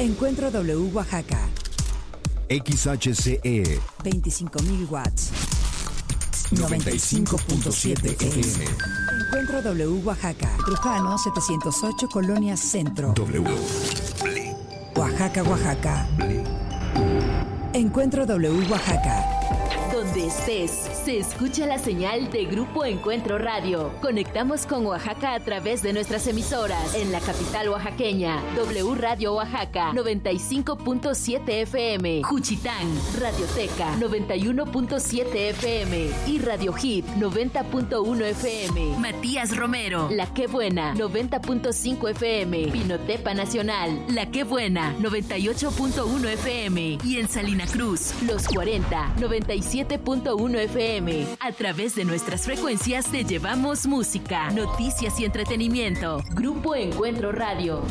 Encuentro W Oaxaca. XHCE 25,000 watts. 95.7 FM. Encuentro W Oaxaca. Trujano 708, Colonia Centro. W. Oaxaca, Oaxaca. Encuentro W Oaxaca. Donde estés, se escucha la señal de Grupo Encuentro Radio. Conectamos con Oaxaca a través de nuestras emisoras. En la capital oaxaqueña, W Radio Oaxaca, 95.7 FM. Juchitán, Radioteca, 91.7 FM. Y Radio Hit, 90.1 FM. Matías Romero, La Qué Buena, 90.5 FM. Pinotepa Nacional, La Qué Buena, 98.1 FM. Y en Salina Cruz, Los 40, 97.1 FM. A través de nuestras frecuencias te llevamos música, noticias y entretenimiento. Grupo Encuentro Radio.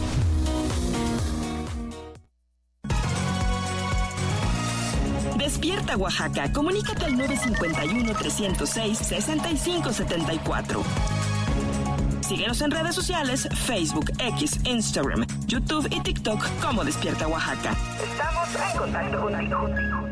Despierta Oaxaca. Comunícate al 951-306-6574. Síguenos en redes sociales, Facebook, X, Instagram, YouTube y TikTok como Despierta Oaxaca. Estamos en contacto contigo.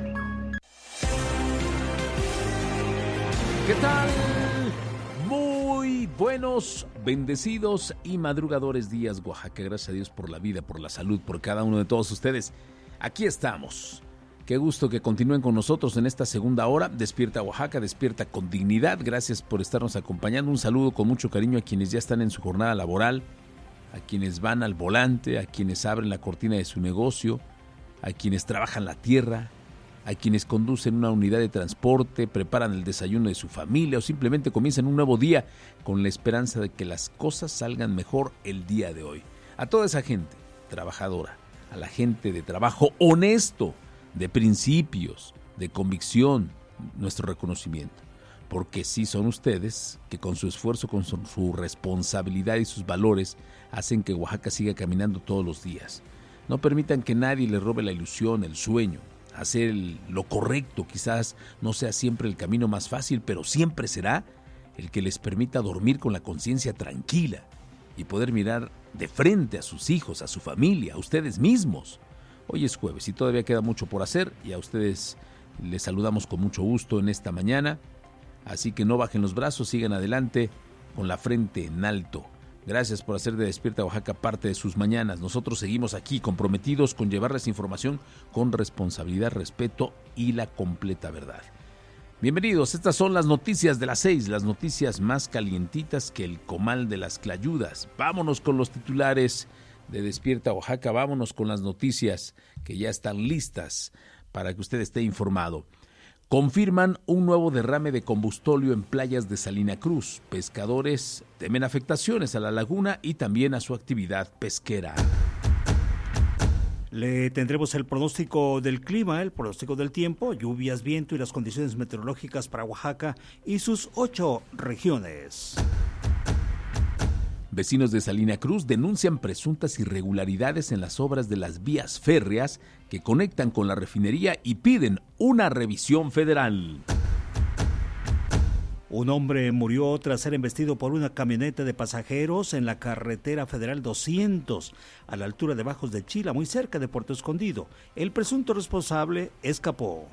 ¿Qué tal? Muy buenos, bendecidos y madrugadores días, Oaxaca. Gracias a Dios por la vida, por la salud, por cada uno de todos ustedes. Aquí estamos. Qué gusto que continúen con nosotros en esta segunda hora. Despierta Oaxaca, despierta con dignidad. Gracias por estarnos acompañando. Un saludo con mucho cariño a quienes ya están en su jornada laboral, a quienes van al volante, a quienes abren la cortina de su negocio, a quienes trabajan la tierra, a quienes conducen una unidad de transporte, preparan el desayuno de su familia o simplemente comienzan un nuevo día con la esperanza de que las cosas salgan mejor el día de hoy. A toda esa gente trabajadora, a la gente de trabajo honesto, de principios, de convicción, nuestro reconocimiento. Porque sí son ustedes que con su esfuerzo, con su responsabilidad y sus valores hacen que Oaxaca siga caminando todos los días. No permitan que nadie les robe la ilusión, el sueño. Hacer lo correcto quizás no sea siempre el camino más fácil, pero siempre será el que les permita dormir con la conciencia tranquila y poder mirar de frente a sus hijos, a su familia, a ustedes mismos. Hoy es jueves y todavía queda mucho por hacer y a ustedes les saludamos con mucho gusto en esta mañana. Así que no bajen los brazos, sigan adelante con la frente en alto. Gracias por hacer de Despierta Oaxaca parte de sus mañanas. Nosotros seguimos aquí comprometidos con llevarles información con responsabilidad, respeto y la completa verdad. Bienvenidos, estas son las noticias de las 6, las noticias más calientitas que el comal de las clayudas. Vámonos con los titulares de Despierta Oaxaca, vámonos con las noticias que ya están listas para que usted esté informado. Confirman un nuevo derrame de combustóleo en playas de Salina Cruz. Pescadores temen afectaciones a la laguna y también a su actividad pesquera. Le tendremos el pronóstico del clima, el pronóstico del tiempo, lluvias, viento y las condiciones meteorológicas para Oaxaca y sus 8 regiones. Vecinos de Salina Cruz denuncian presuntas irregularidades en las obras de las vías férreas que conectan con la refinería y piden una revisión federal. Un hombre murió tras ser embestido por una camioneta de pasajeros en la carretera federal 200, a la altura de Bajos de Chila, muy cerca de Puerto Escondido. El presunto responsable escapó.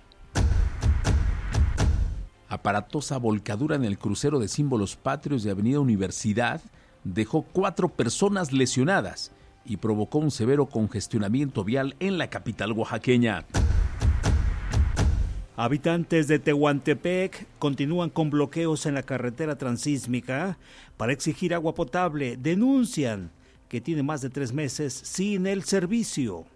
Aparatosa volcadura en el crucero de símbolos patrios de Avenida Universidad dejó 4 personas lesionadas y provocó un severo congestionamiento vial en la capital oaxaqueña. Habitantes de Tehuantepec continúan con bloqueos en la carretera transísmica para exigir agua potable. Denuncian que tiene más de 3 meses sin el servicio.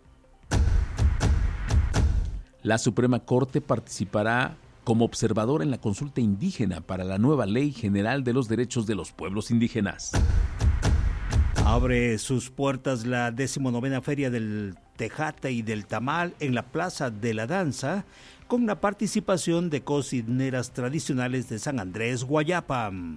La Suprema Corte participará como observador en la consulta indígena para la nueva Ley General de los Derechos de los Pueblos Indígenas. Abre sus puertas la 19ª Feria del Tejate y del Tamal en la Plaza de la Danza, con la participación de cocineras tradicionales de San Andrés, Guayapa.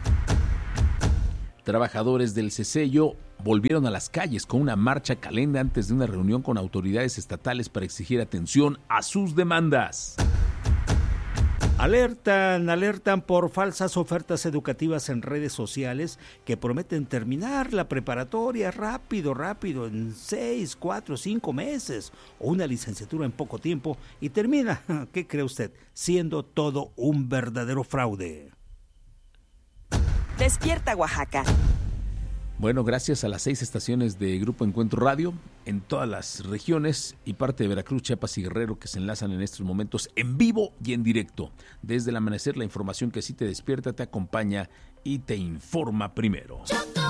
Trabajadores del CECELLO volvieron a las calles con una marcha calenda antes de una reunión con autoridades estatales para exigir atención a sus demandas. Alertan por falsas ofertas educativas en redes sociales que prometen terminar la preparatoria rápido, en 6, 4, 5 meses, o una licenciatura en poco tiempo, y termina, ¿qué cree usted?, siendo todo un verdadero fraude. Despierta Oaxaca. Bueno, gracias a las 6 estaciones de Grupo Encuentro Radio en todas las regiones y parte de Veracruz, Chiapas y Guerrero que se enlazan en estos momentos en vivo y en directo. Desde el amanecer, la información que sí te despierta, te acompaña y te informa primero.